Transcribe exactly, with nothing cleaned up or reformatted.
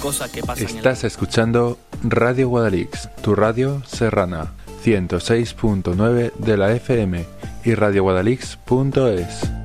cosas que pasan. Estás en escuchando Radio Guadalix, tu radio serrana, ciento seis punto nueve de la F M y radio guadalix punto es.